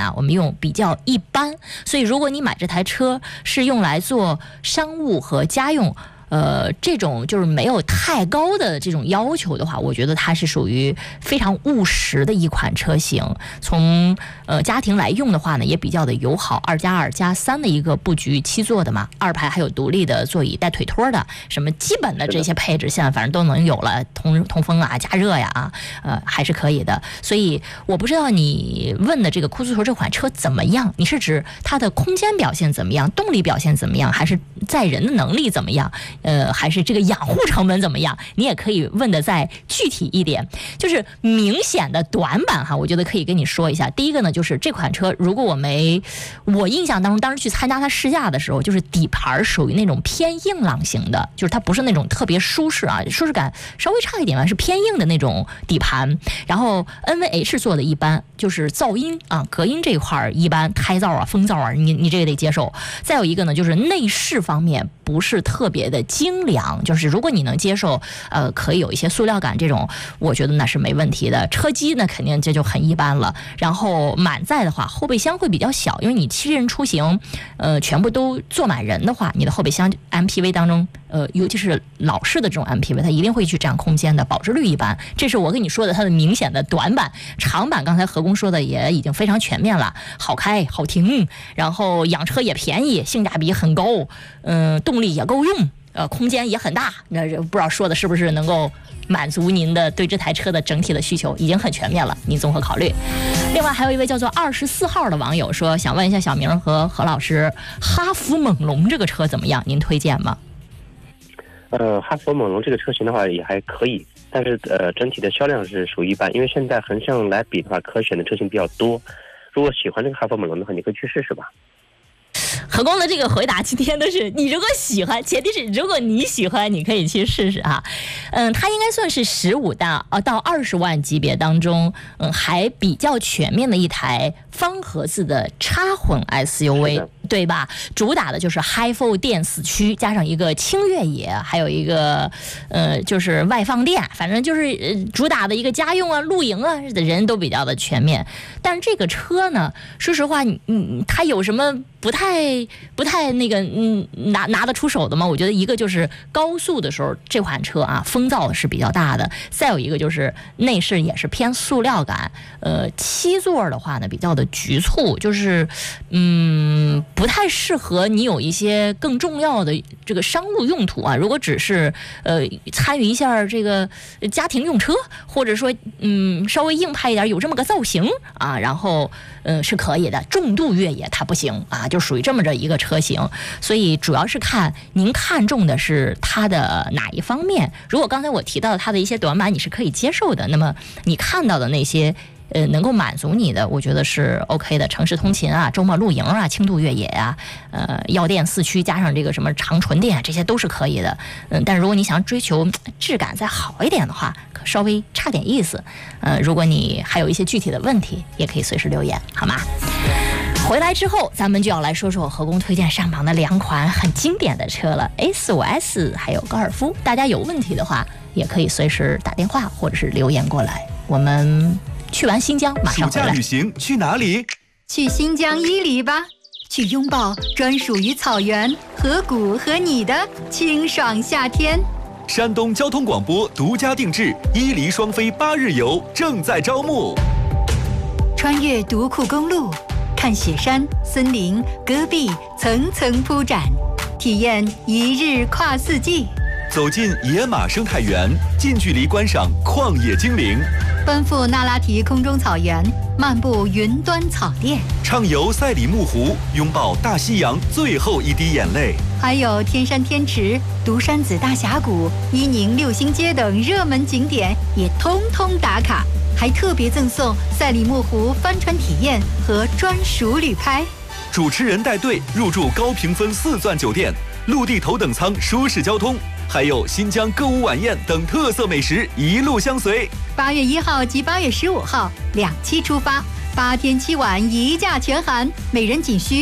啊，我们用比较一般。所以如果你买这台车是用来做商务和家用，这种就是没有太高的这种要求的话，我觉得它是属于非常务实的一款车型。从家庭来用的话呢，也比较的友好，2+2+3的一个布局，7座的嘛，2排还有独立的座椅带腿托的，什么基本的这些配置现在反正都能有了，通风啊、加热呀还是可以的。所以我不知道你问的这个库斯图这款车怎么样？你是指它的空间表现怎么样，动力表现怎么样，还是载人的能力怎么样？还是这个养护成本怎么样？你也可以问的再具体一点，就是明显的短板哈，我觉得可以跟你说一下。第一个呢，就是这款车，如果我印象当中，当时去参加它试驾的时候，就是底盘属于那种偏硬朗型的，就是它不是那种特别舒适啊，舒适感稍微差一点吧，是偏硬的那种底盘。然后 NVH 做的一般，就是噪音啊、隔音这一块一般，胎噪啊、风噪啊，你这个得接受。再有一个呢，就是内饰方面不是特别的精良，就是如果你能接受，可以有一些塑料感这种，我觉得那是没问题的。车机呢，肯定这就很一般了。然后满载的话，后备箱会比较小，因为你7人出行，全部都坐满人的话，你的后备箱 MPV 当中，尤其是老式的这种 MPV， 它一定会去占空间的，保值率一般。这是我跟你说的它的明显的短板。长板刚才何工说的也已经非常全面了，好开好停，然后养车也便宜，性价比很高，动力也够用。空间也很大，那不知道说的是不是能够满足您的对这台车的整体的需求，已经很全面了，您综合考虑。另外还有一位叫做24号的网友说，想问一下小明和何老师，哈弗猛龙这个车怎么样？您推荐吗？ 哈弗猛龙这个车型的话也还可以，但是整体的销量是属于一般，因为现在横向来比的话，可选的车型比较多。如果喜欢这个哈弗猛龙的话，你可以去试试吧。 何工的这个回答今天都是，你如果喜欢，前提是如果你喜欢，你可以去试试哈。它应该算是15到20万级别当中，还比较全面的一台方盒子的插混 SUV， 对吧？主打的就是 HiFi 电4驱，加上一个轻越野，还有一个就是外放电，反正就是主打的一个家用啊、露营啊的人都比较的全面。但是这个车呢，说实话，它有什么不太那个拿得出手的吗？我觉得一个就是高速的时候，这款车啊风噪是比较大的，再有一个就是内饰也是偏塑料感。7座的话呢比较的局促，就是不太适合你有一些更重要的这个商务用途啊。如果只是参与一下这个家庭用车，或者说稍微硬派一点，有这么个造型啊，然后是可以的。重度越野它不行啊，就属于这么着一个车型。所以主要是看您看中的是它的哪一方面。如果刚才我提到它的一些短板你是可以接受的，那么你看到的那些能够满足你的，我觉得是 OK 的。城市通勤啊、周末露营啊、轻度越野啊、要电4驱加上这个什么长纯电，这些都是可以的。但是如果你想追求质感再好一点的话，稍微差点意思。如果你还有一些具体的问题，也可以随时留言，好吗？回来之后，咱们就要来说说何工推荐上榜的2款很经典的车了 ，A45S 还有高尔夫。大家有问题的话，也可以随时打电话或者是留言过来。我们去完新疆马上回来。 暑假旅行去哪里？ 去新疆伊犁吧，去拥抱专属于草原、河谷和你的清爽夏天。 山东交通广播独家定制伊犁双飞8日游正在招募。 穿越独库公路，看雪山、森林、戈壁层层铺展，体验1日跨4季。 走进野马生态园，近距离观赏旷野精灵。 奔赴那拉提空中草原，漫步云端草甸。 畅游赛里木湖，拥抱大西洋最后一滴眼泪。 还有天山天池、独山子大峡谷、伊宁6星街等热门景点也通通打卡，还特别赠送赛里木湖帆船体验和专属旅拍。 主持人带队入住高评分4钻酒店，陆地头等舱舒适交通，还有新疆歌舞晚宴等特色美食一路相随。 8月1号及8月15号2期出发，8天7晚1价全含，每人仅需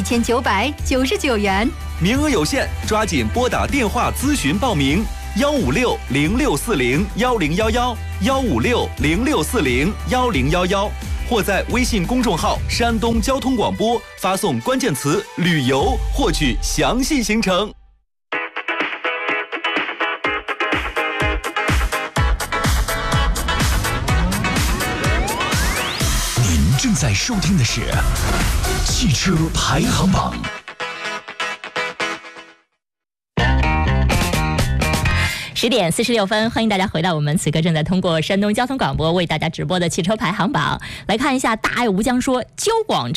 7999元。 名额有限，抓紧拨打电话咨询报名：15606401011，15606401011。 或在微信公众号山东交通广播发送关键词旅游获取详细行程。 您正在收听的是汽车排行榜。 10点46分，欢迎大家回到我们此刻正在通过山东交通广播为大家直播的汽车排行榜。来看一下，大爱无疆说交广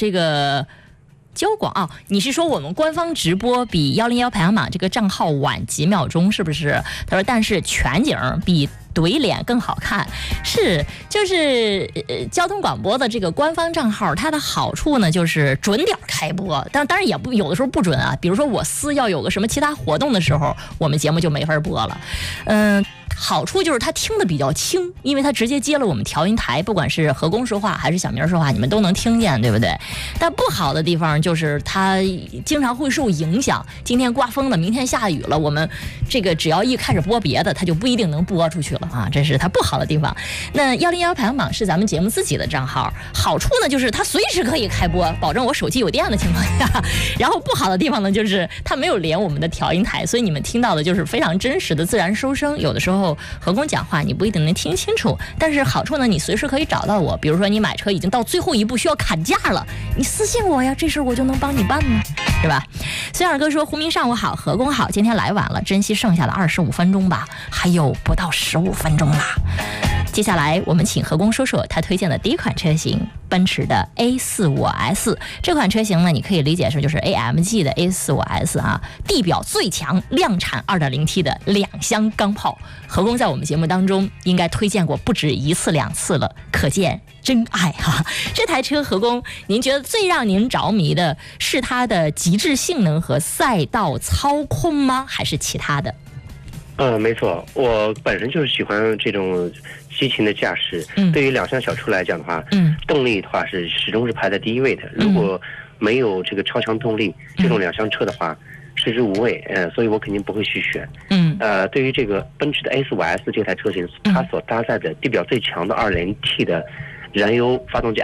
你是说我们官方直播比101排行榜这个账号晚几秒钟是不是？他说但是全景比怼脸更好看，就是交通广播的这个官方账号，它的好处呢就是准点开播，但当然也不有的时候不准啊。比如说我司要有个什么其他活动的时候，我们节目就没法播了。好处就是它听得比较清，因为它直接接了我们调音台，不管是何工说话还是小明说话，你们都能听见，对不对？但不好的地方就是它经常会受影响，今天刮风了，明天下雨了，我们这个只要一开始播别的，它就不一定能播出去了啊，这是它不好的地方。那101排行榜是咱们节目自己的账号，好处呢就是它随时可以开播，保证我手机有电的情况下。然后不好的地方呢就是它没有连我们的调音台，所以你们听到的就是非常真实的自然收声，有的时候何工讲话你不一定能听清楚，但是好处呢你随时可以找到我，比如说你买车已经到最后一步需要砍价了，你私信我呀，这事我就能帮你办呢，是吧？孙二哥说胡明上午好，何工好，今天来晚了，珍惜剩下的25分钟吧，还有不到15分钟啦。接下来我们请何工说说他推荐的第一款车型，奔驰的 A45S。 这款车型呢你可以理解成就是 AMG 的 A45S 啊，地表最强量产 2.0T 的两厢钢炮。何工在我们节目当中应该推荐过不止一次两次了，可见真爱哈。这台车何工您觉得最让您着迷的是它的极致性能和赛道操控吗？还是其他的？ 没错，我本身就是喜欢这种激情的驾驶。对于两厢小车来讲的话，动力的话是始终是排在第一位的。如果没有这个超强动力，这种两厢车的话食之无味。所以我肯定不会去选。对于这个奔驰的 A45S 这台车型，它所搭载的地表最强的 2.0T 的燃油发动机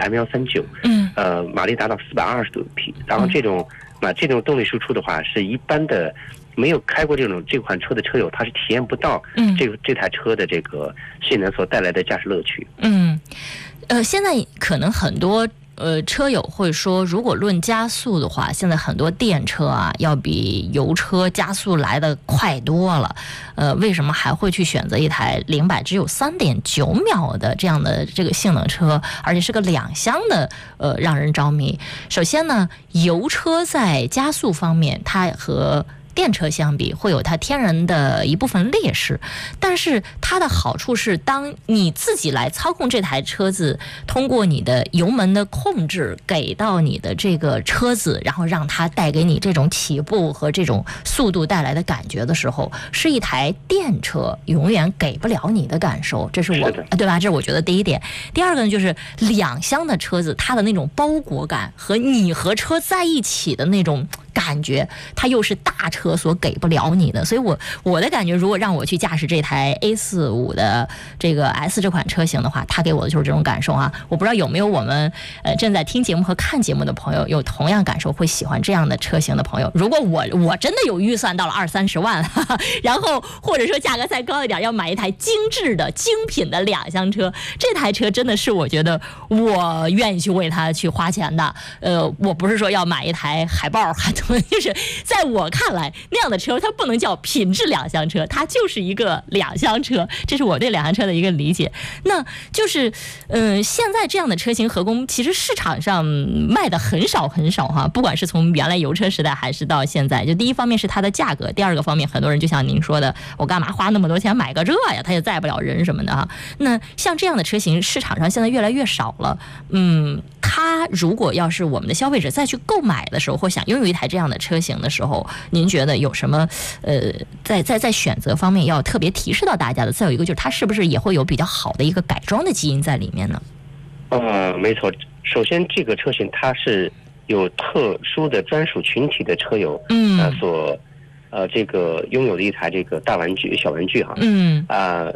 M139，马力达到420多匹。然后这种动力输出的话，是一般的没有开过这款车的车友，他是体验不到这台车的这个性能所带来的驾驶乐趣。 现在可能很多车友会说，如果论加速的话，现在很多电车啊要比油车加速来得快多了。为什么还会去选择一台0百只有3.9秒的这样的这个性能车，而且是个两厢的，让人着迷？首先呢，油车在加速方面，它和电车相比会有它天然的一部分劣势，但是它的好处是，当你自己来操控这台车子，通过你的油门的控制给到你的这个车子，然后让它带给你这种起步和这种速度带来的感觉的时候，是一台电车永远给不了你的感受。这是我对吧？这是我觉得第一点。第二个呢，就是两厢的车子它的那种包裹感和你和车在一起的那种感觉，它又是大车所给不了你的。所以我的感觉，如果让我去驾驶这台 A45的这个 S 这款车型的话，它给我的就是这种感受啊。我不知道有没有我们正在听节目和看节目的朋友有同样感受，会喜欢这样的车型的朋友。如果我真的有预算到了20-30万，然后或者说价格再高一点，要买一台精致的精品的两厢车，这台车真的是我觉得我愿意去为它去花钱的。我不是说要买一台海豹，就是在我看来，那样的车它不能叫品质两厢车，它就是一个两厢车。这是我对两厢车的一个理解。那就是现在这样的车型何工其实市场上卖的很少很少哈，不管是从原来油车时代还是到现在。就第一方面是它的价格，第二个方面很多人就像您说的，我干嘛花那么多钱买个这呀，它也载不了人什么的哈。那像这样的车型市场上现在越来越少了。它如果要是我们的消费者再去购买的时候，或想拥有一台这样的车型的时候，您觉得有什么在选择方面要特别提示到大家的？再有一个就是它是不是也会有比较好的一个改装的基因在里面呢？ 没错。首先这个车型它是有特殊的专属群体的车友所这个拥有的一台这个大玩具小玩具哈。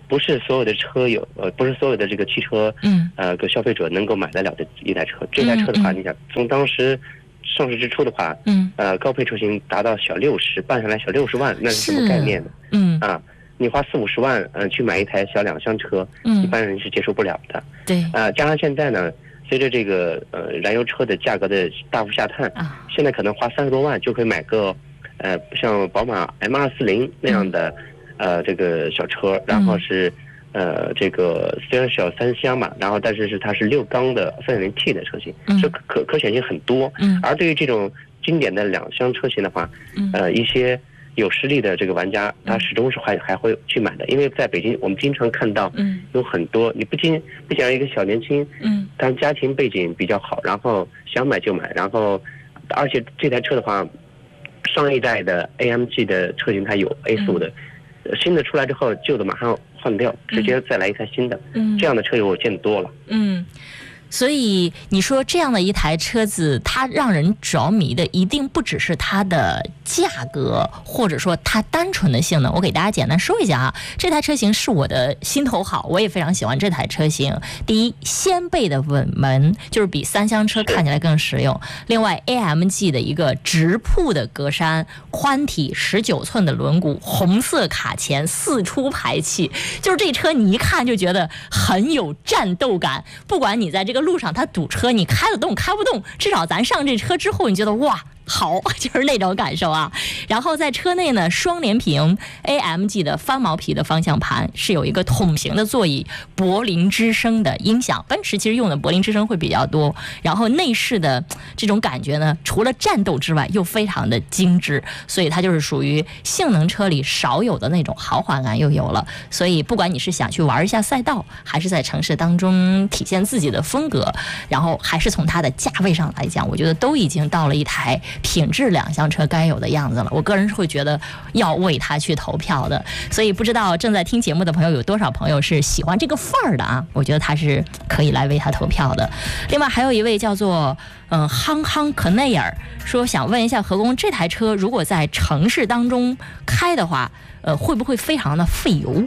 不是所有的车友不是所有的这个汽车个消费者能够买得了的一台车。这台车的话，你想从当时上市之初的话，高配车型达到小60，办下来小60万，那是什么概念呢？你花40-50万去买一台小2厢车，一般人是接受不了的。 对， 加上现在呢，随着这个燃油车的价格的大幅下探，现在可能花30多万就可以买个像宝马 M240那样的这个小车，然后是这个虽然小3厢嘛，然后但是它是6缸的3.0T 的车型，这可选性很多。而对于这种经典的2厢车型的话，一些有实力的这个玩家，他始终是还会去买的，因为在北京我们经常看到有很多你不仅一个小年轻，但家庭背景比较好，然后想买就买，然后而且这台车的话，上一代的 AMG 的车型它有 A45的，新的出来之后，旧的马上换掉，直接再来一台新的，这样的车友我见得多了。 所以你说这样的一台车子，它让人着迷的一定不只是它的价格，或者说它单纯的性能。我给大家简单说一下这台车型是我的心头好，我也非常喜欢这台车型。第一，掀背的稳门，就是比3厢车看起来更实用。另外 AMG 的一个直瀑的格栅，宽体19寸的轮毂，红色卡钳，4出排气，就是这车你一看就觉得很有战斗感。不管你在这个路上它堵车，你开得动开不动，至少咱上这车之后，你觉得哇好，就是那种感受啊。然后在车内呢，双联屏 AMG 的翻毛皮的方向盘，是有一个筒形的座椅，柏林之声的音响，奔驰其实用的柏林之声会比较多。然后内饰的这种感觉呢，除了战斗之外又非常的精致，所以它就是属于性能车里少有的那种豪华感又有了。所以不管你是想去玩一下赛道，还是在城市当中体现自己的风格，然后还是从它的价位上来讲，我觉得都已经到了一台品质2厢车该有的样子了。我个人是会觉得要为它去投票的。所以不知道正在听节目的朋友有多少朋友是喜欢这个范儿的啊？我觉得他是可以来为他投票的。另外还有一位叫做憨憨可内尔说，想问一下何工，这台车如果在城市当中开的话，会不会非常的费油？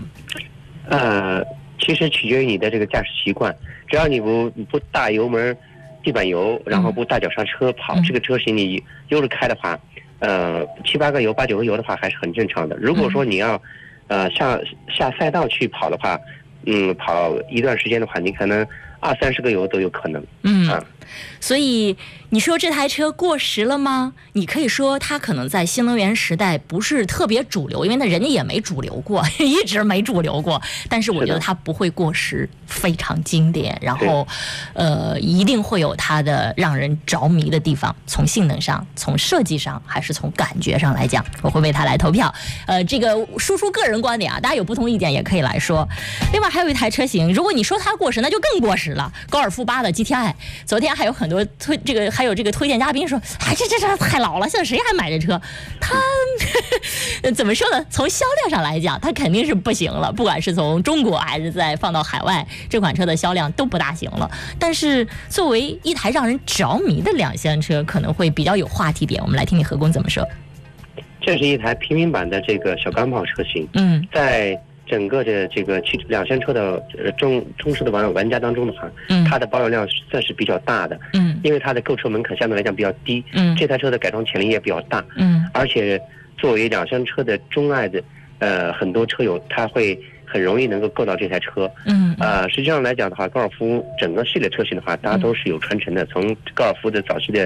其实取决于你的这个驾驶习惯，只要你不大油门地板油，然后不大脚刹车跑，这个车型你悠着开的话，7-8个油8-9个油的话还是很正常的。如果说你要下赛道去跑的话，跑一段时间的话，你可能20-30个油都有可能。 所以你说这台车过时了吗？你可以说它可能在新能源时代不是特别主流，因为那人家也没主流过，一直没主流过。但是我觉得它不会过时，非常经典。然后一定会有它的让人着迷的地方，从性能上、从设计上，还是从感觉上来讲，我会为它来投票。这个输出个人观点啊，大家有不同意见也可以来说。另外还有一台车型，如果你说它过时，那就更过时了，高尔夫8的 GTI。昨天还有很多还有这个推荐嘉宾说，这太老了，现在谁还买这车？它怎么说呢？从销量上来讲，它肯定是不行了，不管是从中国还是再放到海外，这款车的销量都不大行了。但是作为一台让人着迷的2厢车，可能会比较有话题点。我们来听听何工怎么说。 这是一台平民版的这个小钢炮车型，在整个的这个2厢车的中式的玩家当中的话，它的保有量算是比较大的，因为它的购车门槛相对来讲比较低，这台车的改装潜力也比较大，而且作为2厢车的钟爱的很多车友，他会很容易能够购到这台车。实际上来讲的话，高尔夫整个系列车型的话，大家都是有传承的，从高尔夫的早期的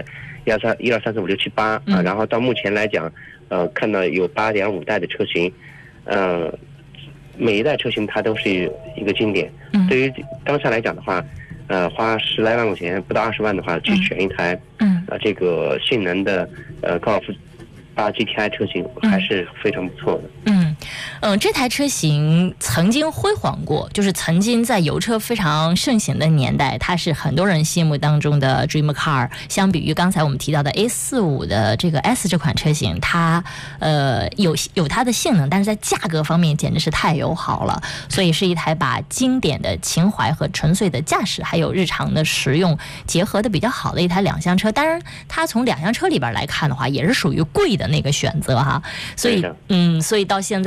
1、2、3、4、5、6、7、8然后到目前来讲，看到有8.5代的车型，每一代车型它都是一个经典。对于当下来讲的话，花10来万块钱，不到20万的话，去选一台这个性能的高尔夫8 GTI 车型还是非常不错的。 这台车型曾经辉煌过，就是曾经在油车非常盛行的年代，它是很多人心目当中的 dream car。相比于刚才我们提到的 A45 的这个 S 这款车型，它有它的性能，但是在价格方面简直是太友好了，所以是一台把经典的情怀和纯粹的驾驶还有日常的实用结合的比较好的一台2厢车。当然它从2厢车里边来看的话，也是属于贵的那个选择哈。所以到现在来看，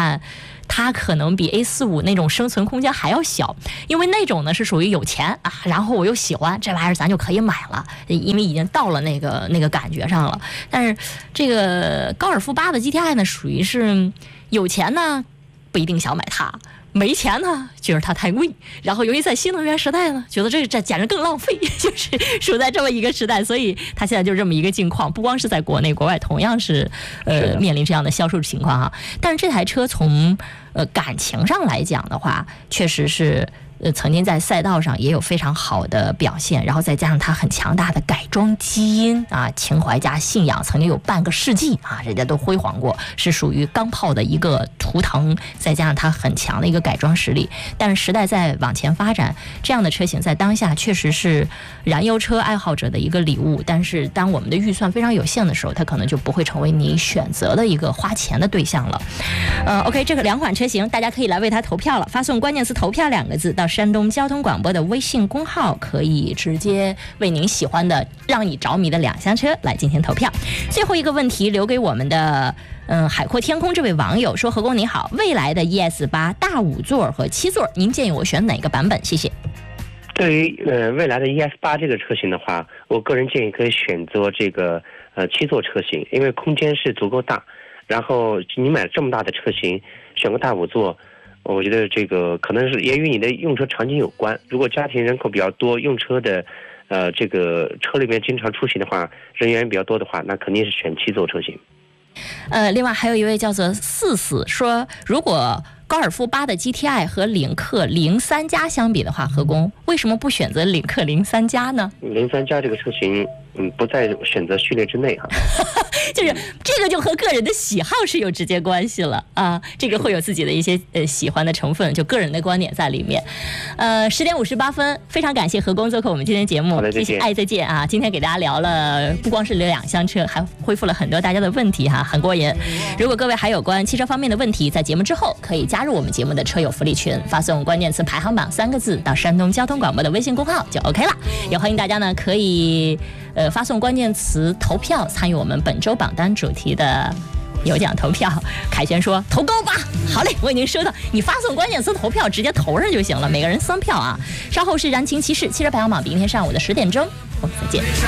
看，它可能比 A45那种生存空间还要小，因为那种呢是属于有钱啊，然后我又喜欢这玩意儿，咱就可以买了，因为已经到了那个感觉上了。但是这个高尔夫8的 GTI 呢，属于是有钱呢不一定想买它，没钱呢觉得它太贵，然后由于在新能源时代呢，觉得这简直更浪费，就是处在这么一个时代，所以它现在就这么一个境况。不光是在国内，国外同样是面临这样的销售情况哈。但是这台车从感情上来讲的话，确实是曾经在赛道上也有非常好的表现，然后再加上它很强大的改装基因啊，情怀加信仰，曾经有半个世纪啊，人家都辉煌过，是属于钢炮的一个图腾，再加上它很强的一个改装实力。但是时代在往前发展，这样的车型在当下确实是燃油车爱好者的一个礼物，但是当我们的预算非常有限的时候，它可能就不会成为你选择的一个花钱的对象了。OK， 这个2款车型大家可以来为它投票了，发送关键词投票2个字到山东交通广播的微信公号，可以直接为您喜欢的让你着迷的2厢车来进行投票。最后一个问题留给我们的海阔天空这位网友说，何工你好，未来的 ES8 大5座和7座，您建议我选哪个版本？谢谢。 对于未来的 ES8 这个车型的话，我个人建议可以选择这个7座车型，因为空间是足够大，然后你买这么大的车型，选个大5座，我觉得这个可能是也与你的用车场景有关。如果家庭人口比较多，用车的这个车里面经常出行的话，人员比较多的话，那肯定是选7座车型。 另外还有一位叫做四四说，如果高尔夫8的 GTI 和领克03加相比的话，何工为什么不选择领克03加呢 ？03加这个车型不在选择序列之内哈。 就是这个就和个人的喜好是有直接关系了啊，这个会有自己的一些喜欢的成分，就个人的观点在里面。10点58分，非常感谢何工做客我们今天节目，谢谢，再见啊！今天给大家聊了不光是2厢车，还恢复了很多大家的问题哈，很过瘾。如果各位还有关汽车方面的问题，在节目之后可以加入我们节目的车友福利群，发送关键词排行榜3个字到山东交通广播的微信公号就 OK 了。也欢迎大家呢可以发送关键词投票，参与我们本周榜单主题的有奖投票。凯旋说投高吧，好嘞，我已经收到，你发送关键词投票直接投上就行了，每个人3票啊。稍后是燃情骑士汽车排行榜，明天上午的10点钟我们再见。